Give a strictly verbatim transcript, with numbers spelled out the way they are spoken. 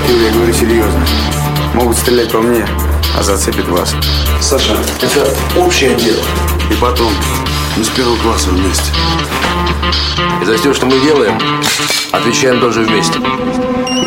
Юля, я говорю серьезно. Могут стрелять по мне, а зацепит вас. Саша, это общее дело. И потом, мы с первого класса вместе. И за все, что мы делаем, отвечаем тоже вместе.